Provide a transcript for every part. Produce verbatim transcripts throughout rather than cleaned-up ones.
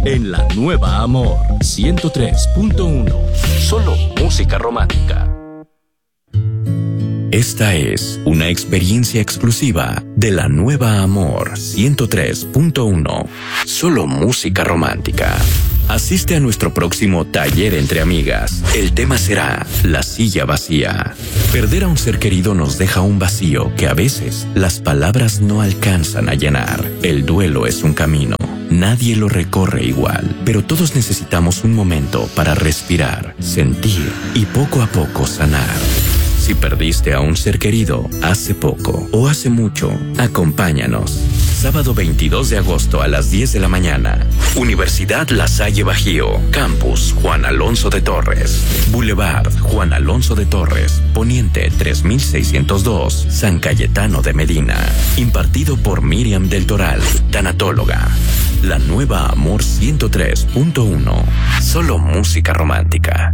en la nueva Amor ciento tres punto uno. Solo música romántica. Esta es una experiencia exclusiva de la nueva Amor ciento tres punto uno. Solo música romántica. Asiste a nuestro próximo taller entre amigas. El tema será la silla vacía. Perder a un ser querido nos deja un vacío que a veces las palabras no alcanzan a llenar. El duelo es un camino. Nadie lo recorre igual, pero todos necesitamos un momento para respirar, sentir y poco a poco sanar. Si perdiste a un ser querido hace poco o hace mucho, acompáñanos. Sábado veintidós de agosto a las diez de la mañana. Universidad La Salle Bajío. Campus Juan Alonso de Torres. Boulevard Juan Alonso de Torres. Poniente tres mil seiscientos dos. San Cayetano de Medina. Impartido por Miriam del Toral, tanatóloga. La nueva Amor ciento tres punto uno. Solo música romántica.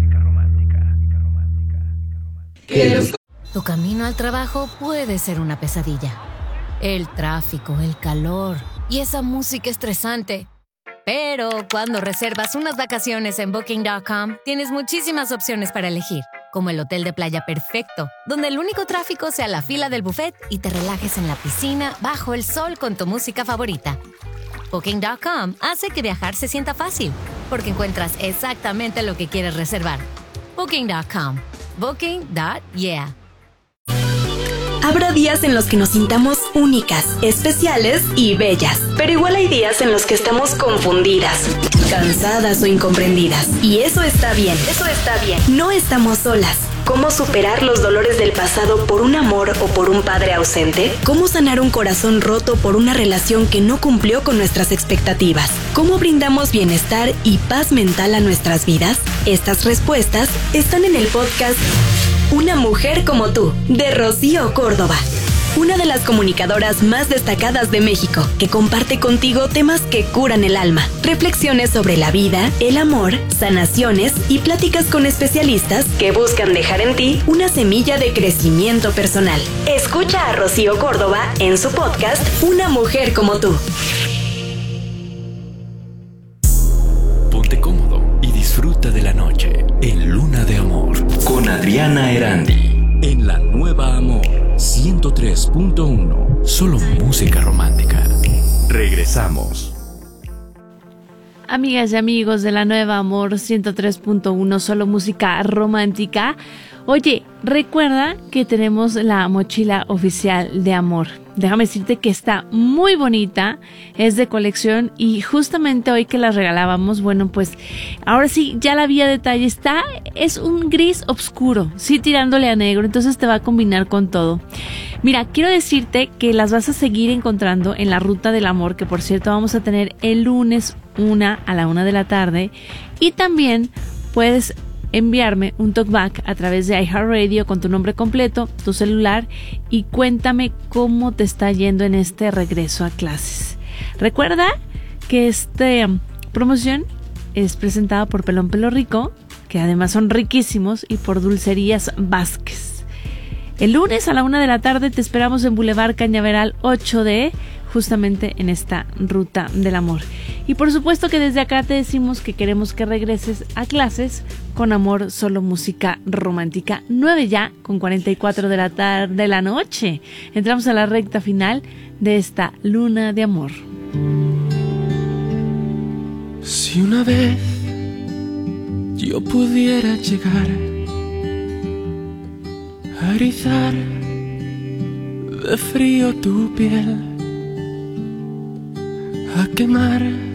Tu camino al trabajo puede ser una pesadilla. El tráfico, el calor y esa música estresante. Pero cuando reservas unas vacaciones en Booking punto com, tienes muchísimas opciones para elegir, como el hotel de playa perfecto, donde el único tráfico sea la fila del buffet y te relajes en la piscina bajo el sol con tu música favorita. Booking punto com hace que viajar se sienta fácil, porque encuentras exactamente lo que quieres reservar. Booking punto com. Booking. Yeah. Habrá días en los que nos sintamos únicas, especiales y bellas. Pero igual hay días en los que estamos confundidas, cansadas o incomprendidas. Y eso está bien, eso está bien. No estamos solas. ¿Cómo superar los dolores del pasado por un amor o por un padre ausente? ¿Cómo sanar un corazón roto por una relación que no cumplió con nuestras expectativas? ¿Cómo brindamos bienestar y paz mental a nuestras vidas? Estas respuestas están en el podcast Una mujer como tú, de Rocío Córdoba. Una de las comunicadoras más destacadas de México, que comparte contigo temas que curan el alma, reflexiones sobre la vida, el amor, sanaciones y pláticas con especialistas que buscan dejar en ti una semilla de crecimiento personal. Escucha a Rocío Córdoba en su podcast Una mujer como tú. Ponte cómodo y disfruta de la noche en Luna de Amor con Adriana Erandi en la nueva Amor ciento tres punto uno. Solo música romántica. Regresamos. Amigas y amigos de la nueva Amor ciento tres punto uno, solo música romántica. Oye, recuerda que tenemos la mochila oficial de Amor. Déjame decirte que está muy bonita, es de colección y justamente hoy que la regalábamos, bueno, pues ahora sí, ya la vi a detalle, está, es un gris oscuro, sí tirándole a negro, entonces te va a combinar con todo. Mira, quiero decirte que las vas a seguir encontrando en la Ruta del Amor, que por cierto vamos a tener el lunes una a la una de la tarde, y también puedes enviarme un talkback a través de iHeartRadio con tu nombre completo, tu celular y cuéntame cómo te está yendo en este regreso a clases. Recuerda que esta um, promoción es presentada por Pelón Pelo Rico, que además son riquísimos, y por Dulcerías Vázquez. El lunes a la una de la tarde te esperamos en Boulevard Cañaveral ocho D, justamente en esta Ruta del Amor. Y por supuesto que desde acá te decimos que queremos que regreses a clases con Amor, solo música romántica. nueve ya con cuarenta y cuatro de la tarde de la noche. Entramos a la recta final de esta Luna de Amor. Si una vez yo pudiera llegar a erizar de frío tu piel, a quemar